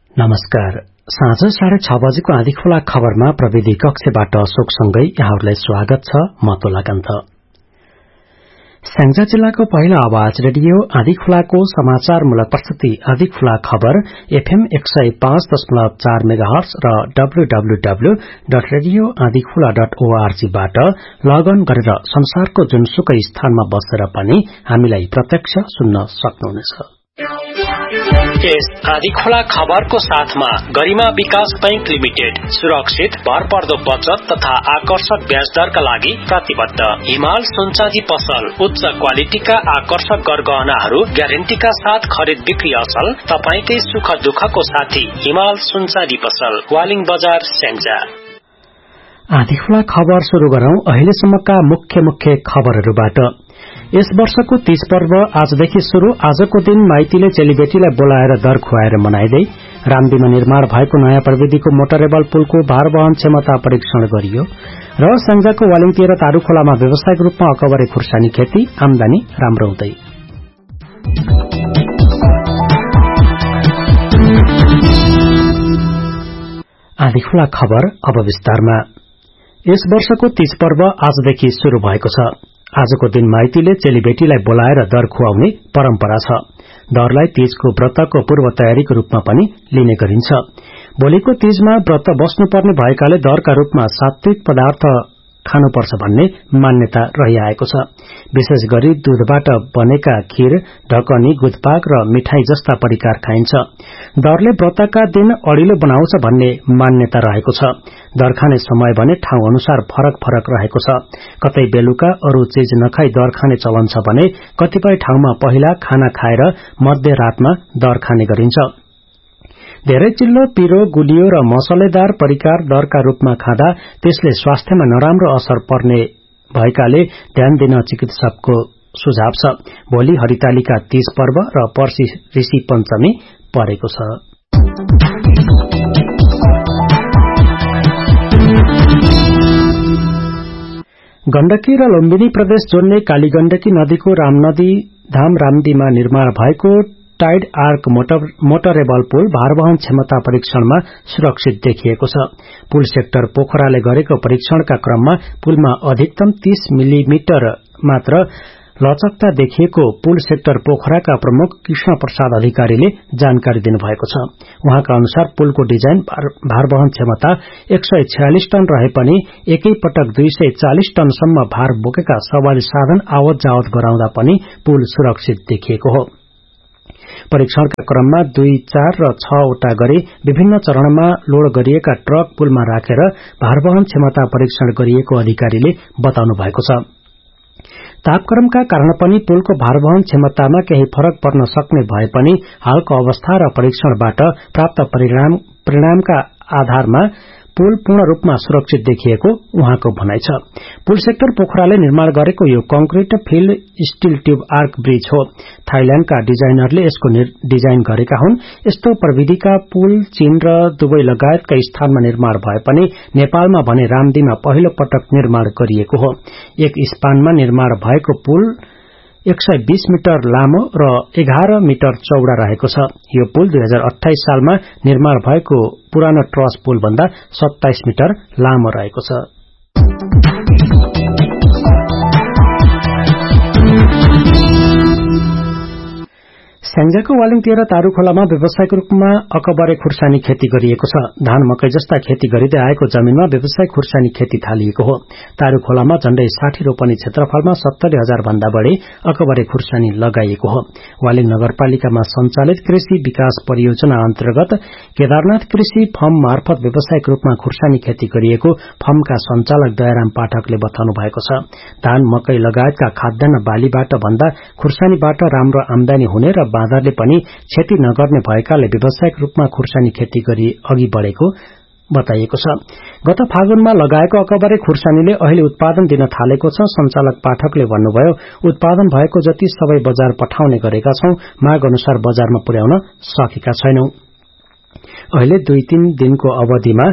नमस्कार। साँझ 6:30 बजेको आँधी खोला खबरमा प्रविधि कक्षबाट अशोकसँगै यहाँहरूलाई स्वागत छ। म तोलाकान्त। स्याङ्जा जिल्लाको पहिलो आवाज रेडियो आँधी खोलाको समाचारमूलक प्रस्तुति आँधी खोला खबर FM 105.4 मेगाहर्ट्ज र www.radioaadhikhola.org बाट लगअन गरेर संसारको जुनसुकै स्थानमा बसेर पनि हामीलाई प्रत्यक्ष सुन्न सक्नुहुनेछ। यस आँधी खोला खबरको साथमा गरिमा विकास बैंक लिमिटेड सुरक्षित भरपर्दो बचत तथा आकर्षक ब्याज दरका लागि प्रतिबद्ध। हिमाल सुनचाँदी पसल उच्च क्वालिटीका आकर्षक गरगहनाहरू ग्यारेन्टीका साथ खरिद बिक्री असल। तपाईकै सुख दुःखको साथी हिमाल सुनचाँदी पसल, वालिङ बजार, स्याङ्जा। आँधी खोला खबर शुरू गरौं अहिलेसम्मका मुख्य खबरहरूबाट। यस वर्षको तीज पर्व आजदेखि शुरू। आजको दिन माइतीले चेलीबेटीलाई बोलाएर दर खुवाएर मनाइदै रामदीमा निर्माण भएको नयाँ प्रविधिको मोटरेबल पुलको भारवहन क्षमता परीक्षण गरियो र स्याङ्जाको वालिङतिर तारूखोलामा व्यावसायिक रूपमा अकबरे खुर्सानी खेती आमदानी राम्रो हुँदै। आँधी खोला खबर अब विस्तारमा। यस वर्षको तीज पर्व आजदेखि शुरू भएको छ। आजको दिन माइतीले चेलीबेटीलाई बोलाएर दर खुवाउने परम्परा छ। दरलाई तीजको व्रतको पूर्व तयारीको रूपमा पनि लिने गरिन्छ। भोलिको तीजमा व्रत बस्नुपर्ने भएकाले दरका रूपमा सात्विक पदार्थ खानुपर्छ भन्ने मान्यता रहिआएको छ। विशेष गरी दूधबाट बनेका खीर, ढकनी, गुदपाक र मिठाई जस्ता परिकार खाइन्छ। दरले व्रतका दिन अडिलो बनाउँछ भन्ने मान्यता रहेको छ। दर खाने समय भने ठाउँ अनुसार फरक रहेको छ। कतै बेलुका अरू चीज नखाई दर खाने चलन छ भने कतिपय ठाउँमा पहिला खाना खाएर मध्यरातमा दर खाने गरिन्छ। धेरै चिल्लो, पिरो, गुलियो र मसलेदार परिकार दरका रूपमा खाँदा त्यसले स्वास्थ्यमा नराम्रो असर पर्ने भएकाले ध्यान दिन चिकित्सकको सुझाव छ। भोलि हरितालिका तीज पर्व र पर्सि ऋषि पञ्चमी परेको छ। गण्डकी र लुम्बिनी प्रदेश जोड्ने कालीगण्डकी नदीको रामनदी धाम रामदीमा निर्माण भएको टाइड आर्क मोटरेबल पुल भारवहन क्षमता परीक्षणमा सुरक्षित देखिएको छ। पुल सेक्टर पोखराले गरेको परीक्षणका क्रममा पुलमा अधिकतम 30 मिलिमिटर मात्र लचकता देखिएको पुल सेक्टर पोखराका प्रमुख कृष्ण प्रसाद अधिकारीले जानकारी दिनुभएको छ। उहाँका अनुसार पुलको डिजाइन भारवहन क्षमता 146 टन रहे पनि एकै पटक 240 टनसम्म भार बोकेका सवारी साधन आवत जावत गराउँदा पनि पुल सुरक्षित देखिएको हो। परीक्षणका क्रममा 2, 4 र 6 वटा गरी विभिन्न चरणमा लोड गरिएका ट्रक पुलमा राखेर भारवहन क्षमता परीक्षण गरिएको अधिकारीले बताउनु भएको छ। तापक्रमका कारण पनि पुलको भारवहन क्षमतामा केही फरक पर्न सक्ने भए पनि हालको अवस्था र परीक्षणबाट प्राप्त परिणामका आधारमा पुल पूर्ण रूपमा सुरक्षित देखिएको उहाँको भनाइ छ। पुल सेक्टर पोखराले निर्माण गरेको यो concrete field steel tube arch bridge हो। थाइल्याण्डका डिजाइनरले यसको डिजाइन गरेका हुन्। यस्तो प्रविधिका पुल चीन र दुबई लगायतका स्थानमा निर्माण भए पनि नेपालमा भने रामदीमा पहिलो पटक निर्माण गरिएको हो। एक स्पानमा निर्माण भएको पुल 120 मिटर लामो र 11 मिटर चौड़ा रहेको छ। यो पुल 2028 सालमा निर्माण भएको पुरानो ट्रस पुल भन्दा 27 मिटर लामो रहेको छ। स्याङ्जाको वालिङतिर तारूखोलामा व्यावसायिक रूपमा अकबरे खुर्सानी खेती गरिएको छ। धान, मकै जस्ता खेती गरिँदै आएको जमिनमा व्यावसायिक खुर्सानी खेती थालिएको हो। तारूखोलामा झण्डै 60 रोपनी क्षेत्रफलमा 70,000 भन्दा बढ़ी अकबरे खुर्सानी लगाइएको हो। वालिङ नगरपालिकामा सञ्चालित कृषि विकास परियोजना अन्तर्गत केदारनाथ कृषि फर्म मार्फत व्यावसायिक रूपमा खुर्सानी खेती गरिएको फर्मका सञ्चालक दयाराम पाठकले बताउनु भएको छ। धान, मकै लगायतका खाद्यान्न बालीबाट भन्दा खुर्सानीबाट राम्रो आमदानी हुने र बाँदरले पनि क्षति नगर्ने भएकाले व्यावसायिक रूपमा खुर्सानी खेती गरी अघि बढ़ेको बताइएको छ। गत फागुनमा लगाएको अकबरे खुर्सानीले अहिले उत्पादन दिन थालेको छ। सञ्चालक पाठकले भन्नुभयो, उत्पादन भएको जति सबै बजार पठाउने गरेका छौं, माग अनुसार बजारमा पुर्याउन सकेका छैनौं। अहिले 2-3 दिनको अवधिमा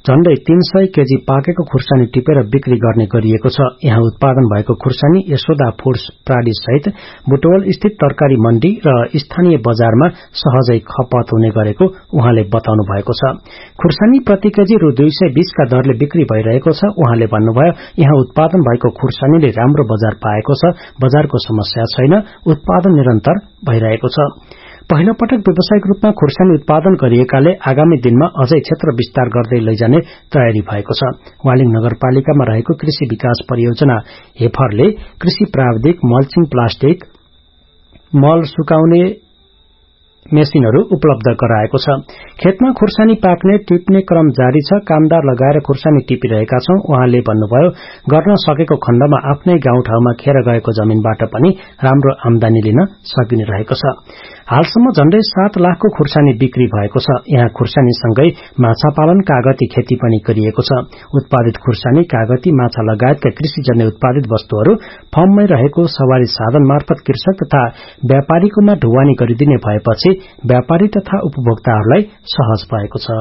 झण्डै 300 केजी पाकेको खुर्सानी टिपेर बिक्री गर्ने गरिएको छ। यहाँ उत्पादन भएको खुर्सानी यशोदा फूड्स प्राडी सहित बुटवल स्थित तरकारी मण्डी र स्थानीय बजारमा सहजै खपत हुने गरेको उहाँले बताउनु भएको छ। खुर्सानी प्रति केजी रु 220 का दरले बिक्री भइरहेको छ। उहाँले भन्नुभयो, यहाँ उत्पादन भएको खुर्सानीले राम्रो बजार पाएको छ, बजारको समस्या छैन, उत्पादन निरन्तर भइरहेको छ। पहिलो पटक व्यावसायिक रूपमा खुर्सानी उत्पादन गरिएकाले आगामी दिनमा अझै क्षेत्र विस्तार गर्दै लैजाने तयारी भएको छ। वालिङ नगरपालिकामा रहेको कृषि विकास परियोजना हेफरले कृषि प्राविधिक, मल्चिङ प्लास्टिक, मल सुकाउने मेसिनहरू उपलब्ध गराएको छ। खेतमा खुर्सानी पाक्ने टिप्ने क्रम जारी छ। कामदार लगाएर खुर्सानी टिपिरहेका छौं। उहाँले भन्नुभयो, गर्न सकेको खण्डमा आफ्नै गाउँठाउँमा खेर गएको जमिनबाट पनि राम्रो आमदानी लिन सकिने रहेको छ। हालसम्म झण्डै 7 लाखको खुर्सानी बिक्री भएको छ। यहाँ खुर्सानीसँगै माछा पालन, कागती खेती पनि गरिएको छ। उत्पादित खुर्सानी, कागती, माछा लगायतका कृषिजन्य उत्पादित वस्तुहरू फर्ममै रहेको सवारी साधन मार्फत कृषक तथा व्यापारीकोमा ढुवानी गरिदिने भएपछि व्यापारी तथा उपभोक्ताहरूलाई सहज भएको छ।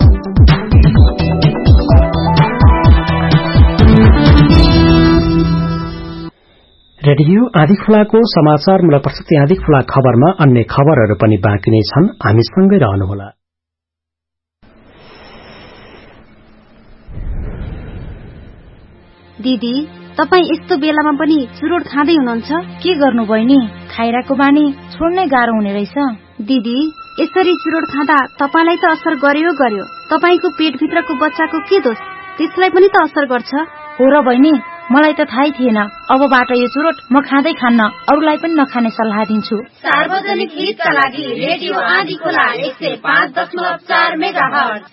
रेडियो आँधीखोलाको समाचारमूलक प्रस्तुति आँधीखोला खबरमा अन्य खबरहरू पनि बाँकी नै छन्। हामीसँगै रहनुहोला। दिदी, तपाई यस्तो बेलामा पनि चुरोट खाँदै हुनुहुन्छ? के गर्नु बहिनी? खाइराको बानी छोड्नै गाह्रो हुने रहेछ। दिदी, यसरी चुरोट खाँदा तपाईलाई त असर गर्यो। तपाईको पेटभित्रको बच्चाको के दोष? त्यसलाई पनि त असर गर्छ। हो र बहिनी, मलाई त थाहै थिएन। अबबाट यो चुरोट म खाँदै खान्न, अरूलाई पनि नखाने सल्लाह दिन्छु। सार्वजनिक हितका लागि रेडियो आँधीखोला 105.4 मेगाहर्ज।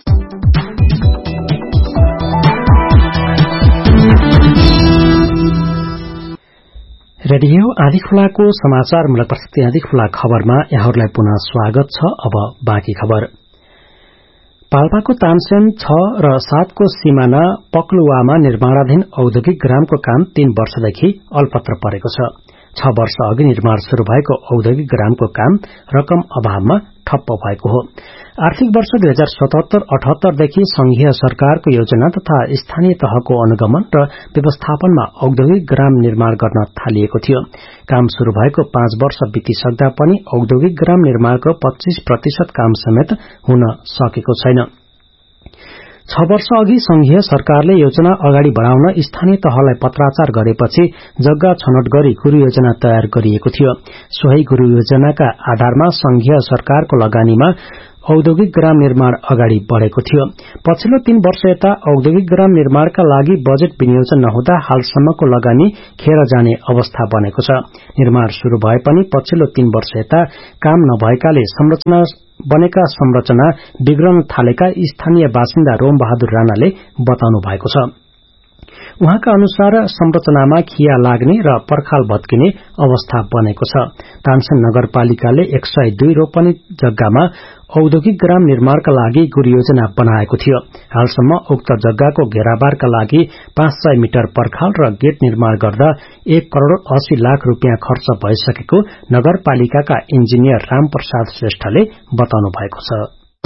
रेडियो आँधीखोलाको समाचारमूलक प्रस्तुति आँधीखोला खबरमा यहाँहरूलाई पुनः स्वागत छ। अब बाँकी खबर। पाल्पाको तानसेन 6 र 7 को सीमाना पक्लुवामा निर्माणाधीन औद्योगिक ग्रामको काम 3 वर्षदेखि अलपत्र परेको छ। 6 वर्ष अघि निर्माण शुरू भएको औद्योगिक ग्रामको काम रकम अभावमा ठप्प भएको हो। आर्थिक वर्ष 2077-78 देखि संघीय सरकारको योजना तथा स्थानीय तहको अनुगमन र व्यवस्थापनमा औद्योगिक ग्राम निर्माण गर्न थालिएको थियो। काम शुरू भएको 5 वर्ष बितिसक्दा पनि औद्योगिक ग्राम निर्माणको 25% काम समेत हुन सकेको छैन। 6 वर्ष अघि संघीय सरकारले योजना अगाडि बढ़ाउन स्थानीय तहलाई पत्राचार गरेपछि जग्गा छनौट गरी गुरु योजना तयार गरिएको थियो। सोही गुरु योजनाका आधारमा संघीय सरकारको लगानीमा औद्योगिक ग्राम निर्माण अगाडि बढ़ेको थियो। पछिल्लो 3 वर्ष यता औद्योगिक ग्राम निर्माणका लागि बजेट विनियोजन नहुँदा हालसम्मको लगानी खेर जाने अवस्था बनेको छ। निर्माण शुरू भए पनि पछिल्लो 3 वर्ष यता काम नभएकाले बनेका संरचना बिग्रन थालेका स्थानीय बासिन्दा रोम बहादुर राणाले बताउनु भएको छ। उहाँका अनुसार संरचनामा खिया लाग्ने र पर्खाल भत्किने अवस्था बनेको छ। तानसेन नगरपालिकाले 102 रोपनी जग्गामा औद्योगिक ग्राम निर्माणका लागि गुरु योजना बनाएको थियो। हालसम्म उक्त जग्गाको घेराबारका लागि 500 मिटर पर्खाल र गेट निर्माण गर्दा 1,80,00,000 रुपियाँ खर्च भइसकेको नगरपालिकाका इन्जिनियर रामप्रसाद श्रेष्ठले बताउनु भएको छ।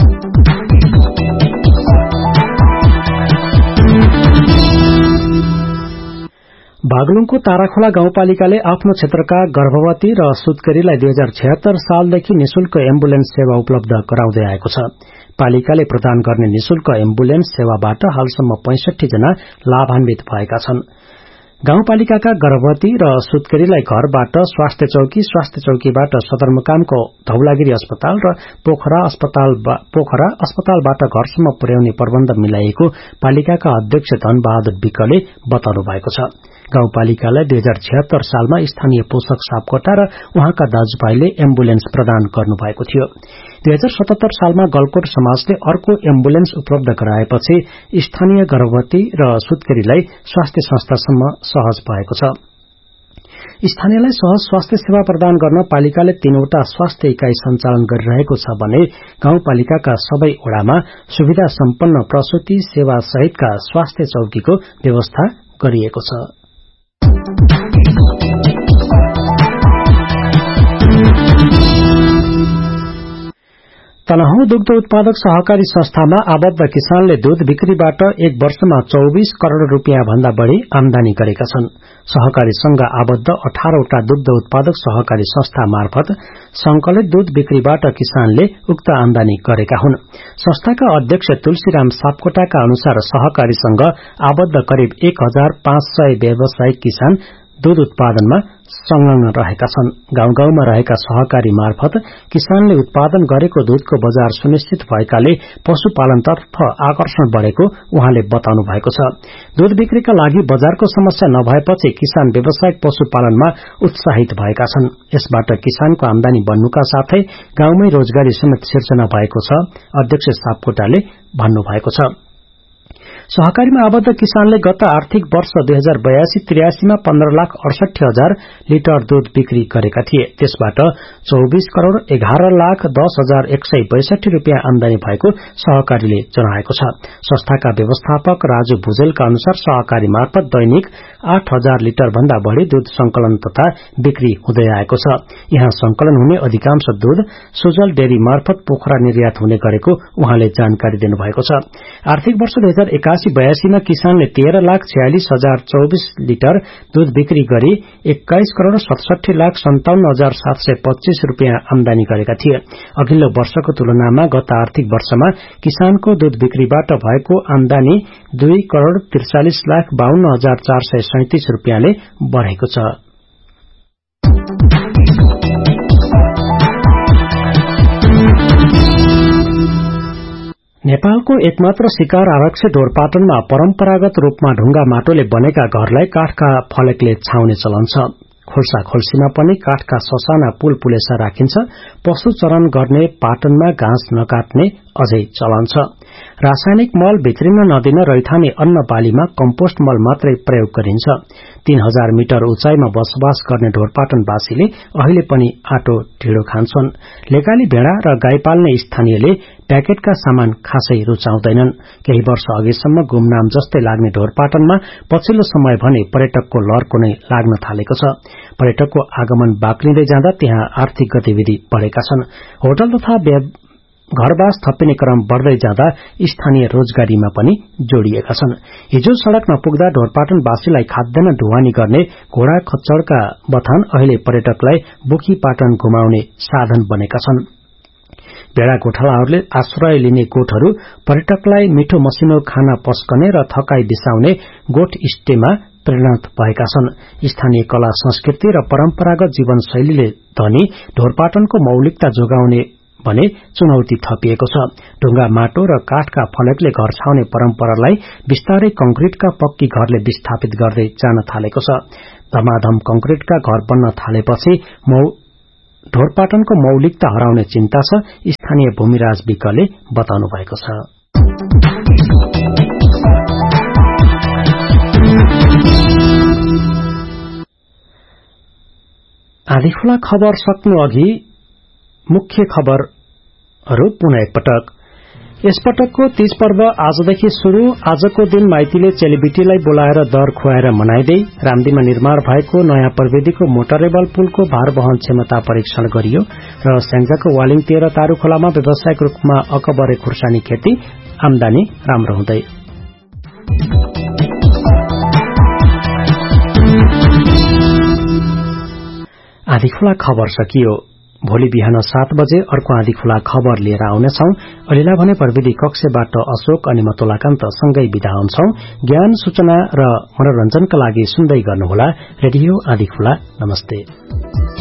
बागलुङको ताराखोला गाउँपालिकाले आफ्नो क्षेत्रका गर्भवती र सुत्केरीलाई 2076 सालदेखि निशुल्क एम्बुलेन्स सेवा उपलब्ध गराउँदै आएको छ। पालिकाले प्रदान गर्ने निशुल्क एम्बुलेन्स सेवाबाट हालसम्म 65 जना लाभान्वित भएका छन्। गाउँपालिकाका गर्भवती र सुत्केरीलाई घरबाट स्वास्थ्य चौकीबाट सदरमुकामको धौलागिरी अस्पताल र पोखरा अस्पतालबाट घरसम्म पुर्याउने प्रबन्ध मिलाइएको पालिकाका अध्यक्ष धनबहादुर विकले बताउनु भएको छ। गाउँपालिकालाई 2076 सालमा स्थानीय पोषक सापकोटा र उहाँका दाजुभाइले एम्बुलेन्स प्रदान गर्नुभएको थियो। 2077 सालमा गलकोट समाजले अर्को एम्बुलेन्स उपलब्ध गराएपछि स्थानीय गर्भवती र सुत्केरीलाई स्वास्थ्य संस्थासम्म सहज भएको छ। स्थानीयलाई सहज स्वास्थ्य सेवा प्रदान गर्न पालिकाले 3 वटा स्वास्थ्य इकाई सञ्चालन गरिरहेको छ भने गाउँपालिकाका सबै ओडामा सुविधा सम्पन्न प्रसूति सेवा सहितका स्वास्थ्य चौकीको व्यवस्था गरिएको छ। तनहुँ दुग्ध उत्पादक सहकारी संस्थामा आबद्ध किसानले दूध बिक्रीबाट एक वर्षमा 24 करोड़ रूपियाँ भन्दा बढ़ी आमदानी गरेका छन्। सहकारी संघ आबद्ध 18वटा दुग्ध उत्पादक सहकारी संस्था मार्फत संकलित दूध बिक्रीबाट किसानले उक्त आमदानी गरेका हुन्। संस्थाका अध्यक्ष तुलसीराम सापकोटाका अनुसार सहकारी संघ आबद्ध करिब 1500 व्यावसायिक किसान दूध उत्पादनमा संलग्न रहेका छन्। गाउँ गाउँमा रहेका सहकारी मार्फत किसानले उत्पादन गरेको दूधको बजार सुनिश्चित भएकाले पशुपालनतर्फ आकर्षण बढ़ेको उहाँले बताउनु भएको छ। दूध बिक्रीका लागि बजारको समस्या नभएपछि किसान व्यावसायिक पशुपालनमा उत्साहित भएका छन्। यसबाट किसानको आमदानी बढ्नुका साथै गाउँमै रोजगारी समेत सिर्जना भएको छ, अध्यक्ष सापकोटाले भन्नुभएको छ। सहकारीमा आबद्ध किसानले गत आर्थिक वर्ष 2082-83 मा 15,68,000 लिटर दूध बिक्री गरेका थिए। त्यसबाट 24 करोड़ 11,10,162 रूपियाँ आमदानी भएको सहकारीले जनाएको छ। संस्थाका व्यवस्थापक राजु भुजेलका अनुसार सहकारी मार्फत दैनिक 8,000 लिटर भन्दा बढ़ी दूध संकलन तथा बिक्री हुँदै आएको छ। यहाँ संकलन हुने अधिकांश दूध सुजल डेरी मार्फत पोखरा निर्यात हुने गरेको उहाँले जानकारी दिनुभएको छ। आर्थिक वर्ष 2081-82 मा किसानले 13,46,024 लिटर दूध बिक्री गरी 21 करोड़ 67,57,725 रूपियाँ आमदानी गरेका थिए। अघिल्लो वर्षको तुलनामा गत आर्थिक वर्षमा किसानको दूध बिक्रीबाट भएको आमदानी 2 करोड़ 43,52,437 रूपियाँले बढ़ेको छ। नेपालको एकमात्र शिकार आरक्ष ढोरपाटनमा परम्परागत रूपमा ढुंगा माटोले बनेका घरलाई काठका फलेकले छाउने चलन छ। खोल्सा खोल्सीमा पनि काठका ससाना पुल पुलेसा राखिन्छ। पशु चरण गर्ने पाटनमा घाँस नकाट्ने अझै चलन छ। रासायनिक मल भित्रिन नदिन रैथाने अन्न बालीमा कम्पोस्ट मल मात्रै प्रयोग गरिन्छ। 3000 मिटर उचाइमा बसोबास गर्ने ढोरपाटनवासीले अहिले पनि आटो ढिँडो खान्छन्। लेकाली भेडा र गाई पाल्ने स्थानीयले प्याकेटका सामान खासै रुचाउँदैनन्। केही वर्ष अघिसम्म गुमनाम जस्तै लाग्ने ढोरपाटनमा पछिल्लो समय भने पर्यटकको लहरको नै लाग्न थालेको छ। पर्यटकको आगमन बाक्लिँदै जाँदा त्यहाँ आर्थिक गतिविधि बढ़ेका छन्। होटल तथा घरबास थपिने क्रम बढ़दै जाँदा स्थानीय रोजगारीमा पनि जोडिएका छन्। हिजो सड़क नपुग्दा ढोरपाटनवासीलाई खाद्यान्न ढुवानी गर्ने घोडा खच्चडका बथान अहिले पर्यटकलाई बुकी पाटन घुमाउने साधन बनेका छन्। भेडा गोठालाहरूले आश्रय लिने गोठहरू पर्यटकलाई मिठो मसिनो खाना पस्कने र थकाई बिसाउने गोठ स्टेमा परिणत भएका छन्। स्थानीय कला संस्कृति र परम्परागत जीवनशैलीले धनी ढोरपाटनको मौलिकता जोगाउने भने चुनौती थपिएको छ। ढुंगा माटो र काठका फलकले घर छाउने परम्परालाई बिस्तारै कंक्रिटका पक्की घरले विस्थापित गर्दै जान थालेको छ। धमाधम कंक्रिटका घर बन्न थालेपछि ढोरपाटनको मौलिकता हराउने चिन्ता छ, स्थानीय भूमिराज विकले बताउनु भएको छ। आँधीखोला खबर सक्नु अघि मुख्य खबरहरू पुनः एकपटक। यसपटकको तीज पर्व आजदेखि शुरू। आजको दिन माइतीले चेलीबेटीलाई बोलाएर दर खुवाएर मनाइदै रामदीमा निर्माण भएको नयाँ प्रविधिको मोटरेबल पुलको भार वहन क्षमता परीक्षण गरियो र स्याङ्जाको वालिङ 13 तारूखोलामा व्यावसायिक रूपमा अकबरे खुर्सानी खेती आमदानी राम्रो हुँदै। आँधीखोला खबर सकियो। भोलि बिहान 7 बजे अर्को आँधीखोला खबर लिएर आउनेछौं। अहिलेलाई भने प्रविधि कक्षबाट अशोक अनि मतोलाकान्त सँगै बिदा हुन्छौं। ज्ञान, सूचना र मनोरञ्जनका लागि सुन्दै गर्नुहोला रेडियो आँधीखोला। नमस्ते।